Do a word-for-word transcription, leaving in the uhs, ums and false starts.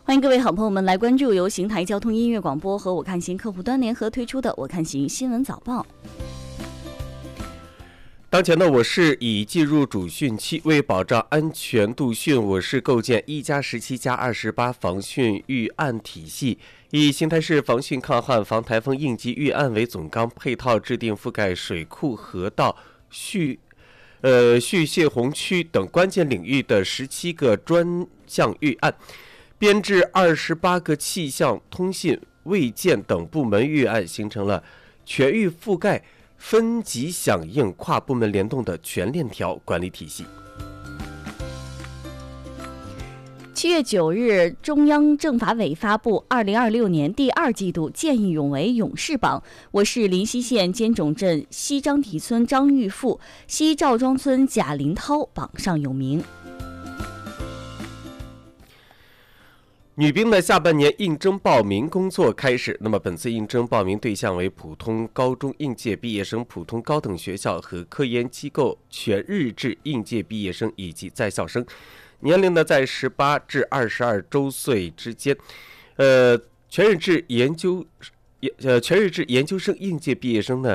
欢迎各位好朋友们来关注由邢台交通音乐广播和我看行客户端联合推出的我看行新闻早报。 当前呢，我市已进入主汛期，为保障安全度汛，我市构建一加十七加二十八防汛预案体系，以邢台市防汛抗旱、防台风应急预案为总纲，配套制定覆盖水库、河道、蓄呃蓄泄洪区等关键领域的十七个专项预案。编制二十八个气象、通信、卫健等部门预案，形成了全域覆盖、分级响应、跨部门联动的全链条管理体系。 七月九日，中央政法委发布二零二六年第二季度见义勇为勇士榜，我市临溪县尖冢镇西张体村张玉富、西赵庄村贾林涛榜上有名。 女兵的下半年应征报名工作开始，那么本次应征报名对象为普通高中应届毕业生、普通高等学校和科研机构全日制应届毕业生以及在校生，年龄呢在十八至二十二周岁之间。呃，全日制研究呃全日制研究生应届毕业生呢